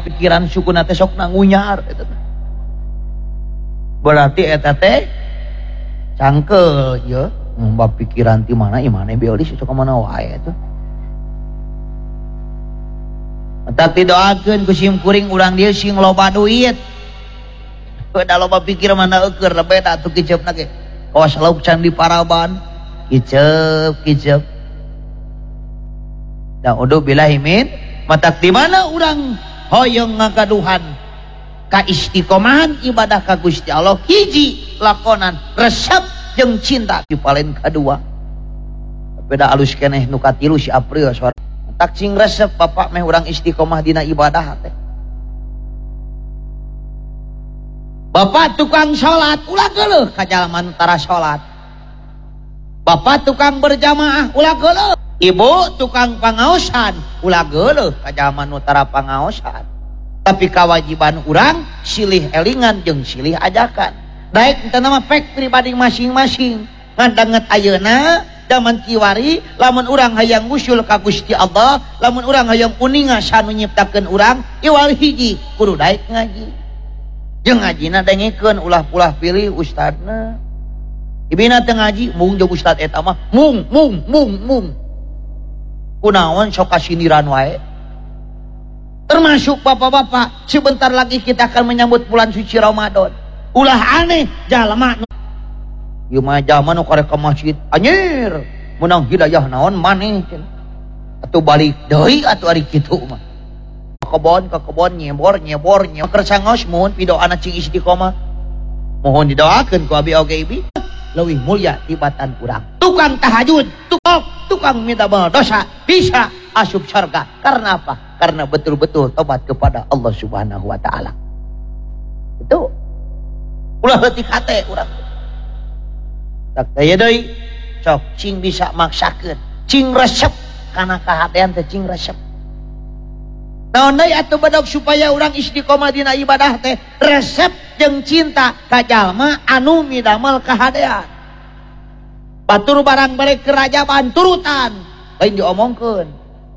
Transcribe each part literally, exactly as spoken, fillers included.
pikiran suku nate sok nangunyar berarti eta teh cangkel ya mbak pikiran ti mana imane beolis sok mana wae tuh tak didoakeun ku sim kuring urang dieu sing loba duit beda loba pikir mana eukeur beda tuh kiceupna ge kawas lauk can di Paraban kiceup kiceup da uduh billahi min matak di mana urang hoyong ngagaduhan ka istiqomahan ibadah ka Gusti Allah hiji lakonan resep jeung cinta di paling kadua beda alus keneh nu katilu si April suara tak cing resep bapak meh urang istiqomah dina ibadah teh bapak tukang salat ulah geuleuh ka jalaman tara salat bapak tukang berjamaah ulah geuleuh ibu tukang pangaosan ulah geuleuh ka jalaman utara pangaosan tapi kewajiban urang silih elingan jeung silih ajakan daek teu nama pek pribadi masing-masing ngadanget ayeuna zaman kiwari lamun urang hayang ngusul ka Gusti Allah lamun urang hayang uninga sanu nyiptakeun urang iwal hiji kudu daek ngaji jeung ngajina dengekeun ulah-ulah pilih ustadna ibina teu ngaji mung jeung ustad eta mah mung mung mung mung kunaon sok kasindiran wae termasuk bapak-bapak sebentar lagi kita akan menyambut bulan suci Ramadan ulah aneh jalma ieu mah jalma nu karek ka masjid anjir menang hidayah naon maneh atuh balik deui atuh ari kitu mah kebon ke kebon nyebor nyebor nyebor kersa ngos mohon pidoana cing istiqomah mohon didoakeun ku abi oge ibi leuwih mulia tibatan urang tukang tahajud tukang tukang minta dosa bisa asup surga karena apa karena betul-betul tobat kepada Allah Subhanahu wa taala itu ulah leutik hate urang tak daya deui sok cing bisa maksakeun cing resep kana kahatean teh cing resep naon deui atuh badog supaya urang istiqomah dina ibadah teh resep jeung cinta ka jalma anu midamel kahadean batur barang balik kerajaan turutan lain diomongkeun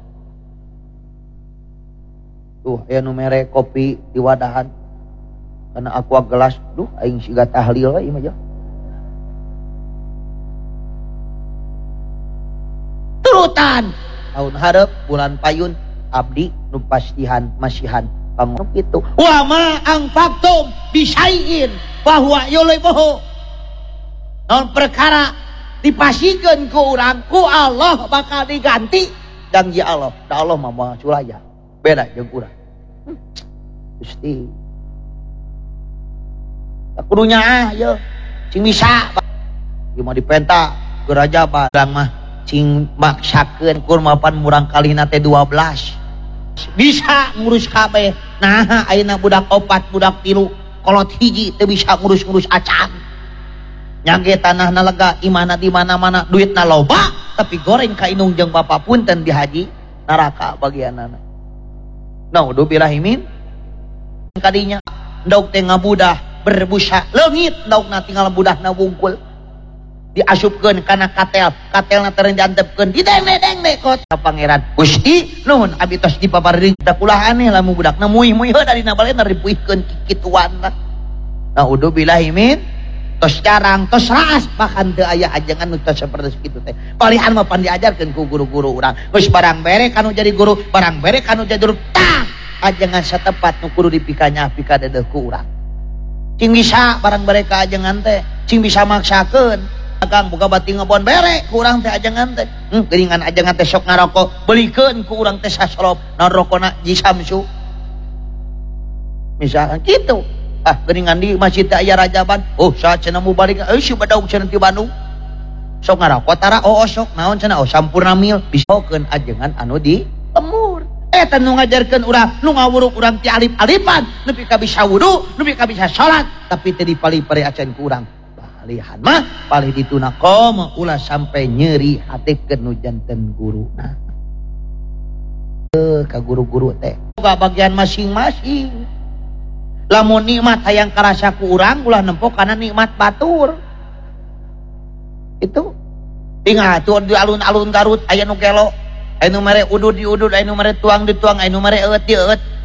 tuh aya nu mere kopi di wadahan kana aqua gelas duh aing siga tahlil we ieu mah turutan tahun hareup bulan payun abdi nu pastihan masihan pangorok kitu wa ma anfaqtum bisain fa huwa yulibuhu naon perkara dipasikeun ku urang ku Allah bakal diganti dan ya Allah da Allah mah moal culaya beda jeung urang Gusti tak kudunya ah ye cing bisa ieu mah dipenta gerajaban urang mah cing maksakeun kurmapan murang kalina teh dua belas bisa ngurus kabeh nah ayeuna budak opat budak tilu kolot hiji teu bisa ngurus-ngurus acan nyage tanahna lega imana di mana-mana duitna loba tapi goreng ka inung jeung bapa punten di haji neraka bagianana nah uduh birahimin kadinya daug teh ngabudah berbusa leungit daugna tinggal budahna wungkul diasupkeun kana katel katelna teu diantepkeun dideng-deng kot ka pangeran Gusti nuhun abi tos dipaparing da kulah aneh lamun budakna muih-muih heuh dina balena dipuihkeun kikituanna nah uduh billahi tos jarang tos raas bahkan teu aya ajengan nu tos saperti kitu teh palihan mah pan diajarkeun ku guru-guru urang geus barang bere kanu jadi guru barang bere kanu jadi guru tah ajengan satepat nu kudu dipikanya pikadeuh ku urang cing bisa barang bere ka ajengan teh cing bisa maksakeun Kang buka bati ngebon bere ku urang teh ajengan teh hmm, geuningan ajengan teh sok ngarokok belikeun ku urang teh sasolop naon rokona Jisamsu misalkan kitu ah geuningan di masjid teh aya rajaban oh saat cenah mu balik euy si badaug cenah ti Bandung sok ngarokok tara oh sok naon cenah oh sampurna mil bisakeun ajengan anu di lemur eta nu ngajarkeun urang nu ngawuruk urang ti alif-alifan nepi ka bisa wudu nepi ka bisa salat tapi teu dipali-pali acan ku urang lihan mah palih dituna koma ulah sampai nyeri hatekeun nu janten guruna teu ka guru-guru teh boga bagian masing-masing lamun nikmat hayang karasa ku urang ulah nempo kana nikmat batur itu tinggal tuh di alun-alun Garut aya nu gelo aya nu mere udud di udud aya nu mere tuang di tuang aya nu mere eut di eut